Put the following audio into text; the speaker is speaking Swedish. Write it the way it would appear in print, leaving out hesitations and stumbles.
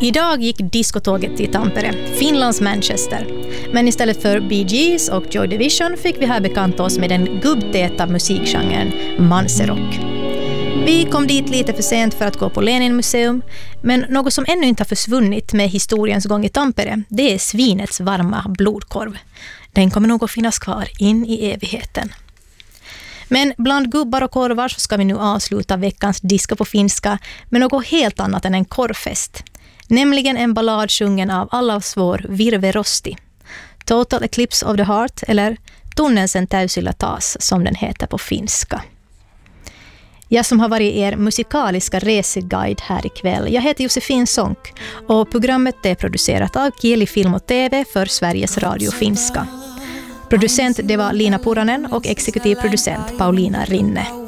Idag gick diskotåget till Tampere, Finlands Manchester. Men istället för Bee Gees och Joy Division fick vi här bekanta oss med den gubbtäta musikgenren manserock. Vi kom dit lite för sent för att gå på Lenin-museum, men något som ännu inte har försvunnit med historiens gång i Tampere, det är svinets varma blodkorv. Den kommer nog att finnas kvar in i evigheten. Men bland gubbar och korvar så ska vi nu avsluta veckans disco på finska med något helt annat än en korvfest. Nämligen en ballad sjungen av allas vår Virve Rosti. Total Eclipse of the Heart, eller Tunnelsen täysillä taas som den heter på finska. Jag som har varit er musikaliska reseguide här ikväll. Jag heter Josefin Sonck och programmet är producerat av Kieli Film och TV för Sveriges Radio Finska. Producent det var Lina Puranen och exekutiv producent Paulina Rinne.